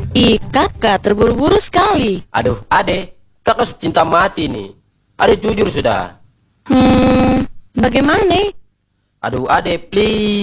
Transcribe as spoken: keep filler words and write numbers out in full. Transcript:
Ih, kakak terburu-buru sekali. Aduh, ade, kakak cinta mati nih. Ade jujur sudah. Hmm, bagaimana? Aduh, ade, please.